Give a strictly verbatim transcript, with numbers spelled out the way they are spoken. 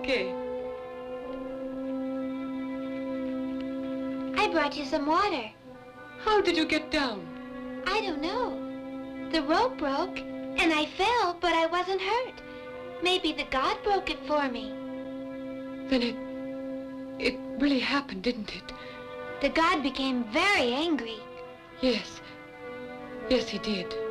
okay. I brought you some water. How did you get down? I don't know. The rope broke, and I fell, but I wasn't hurt. Maybe the god broke it for me. Then it... it really happened, didn't it? The god became very angry. Yes. Yes, he did.